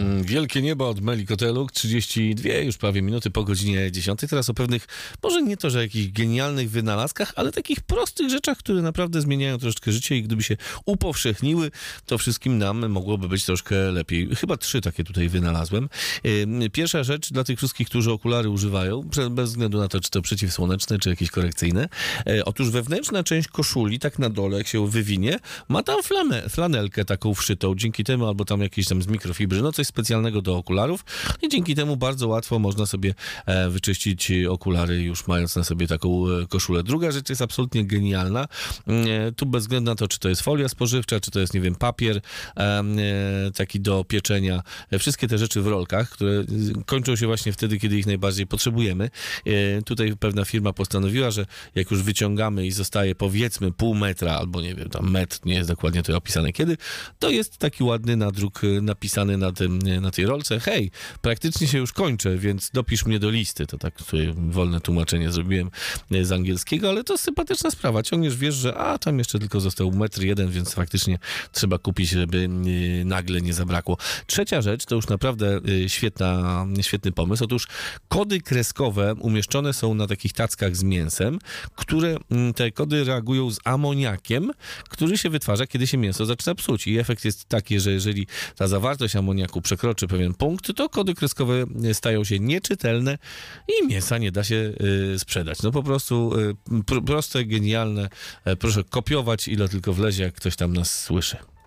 Wielkie niebo od Melikoteluk, 32 już prawie minuty po godzinie 10. Teraz o pewnych, może nie to, że jakichś genialnych wynalazkach, ale takich prostych rzeczach, które naprawdę zmieniają troszeczkę życie i gdyby się upowszechniły, to wszystkim nam mogłoby być troszkę lepiej. Chyba 3 takie tutaj wynalazłem. Pierwsza rzecz dla tych wszystkich, którzy okulary używają, bez względu na to, czy to przeciwsłoneczne, czy jakieś korekcyjne. Otóż wewnętrzna część koszuli, tak na dole, jak się wywinie, ma tam flanelkę taką wszytą. Dzięki temu, albo tam jakieś tam z mikrofibry, no coś specjalnego do okularów i dzięki temu bardzo łatwo można sobie wyczyścić okulary, już mając na sobie taką koszulę. Druga rzecz jest absolutnie genialna. Tu bez względu na to, czy to jest folia spożywcza, czy to jest, nie wiem, papier taki do pieczenia. Wszystkie te rzeczy w rolkach, które kończą się właśnie wtedy, kiedy ich najbardziej potrzebujemy. Tutaj pewna firma postanowiła, że jak już wyciągamy i zostaje powiedzmy pół metra, albo nie wiem, tam metr, nie jest dokładnie to opisane kiedy, to jest taki ładny nadruk napisany na tej rolce. Hej, praktycznie się już kończę, więc dopisz mnie do listy. To tak tutaj wolne tłumaczenie zrobiłem z angielskiego, ale to sympatyczna sprawa. Ciągniesz, wiesz, że tam jeszcze tylko został 1,1 m, więc faktycznie trzeba kupić, żeby nagle nie zabrakło. Trzecia rzecz, to już naprawdę świetny pomysł. Otóż kody kreskowe umieszczone są na takich tackach z mięsem, które te kody reagują z amoniakiem, który się wytwarza, kiedy się mięso zaczyna psuć. I efekt jest taki, że jeżeli ta zawartość amoniaku przekroczy pewien punkt, to kody kreskowe stają się nieczytelne i mięsa nie da się sprzedać. No po prostu proste, genialne. Proszę kopiować, ile tylko wlezie, jak ktoś tam nas słyszy.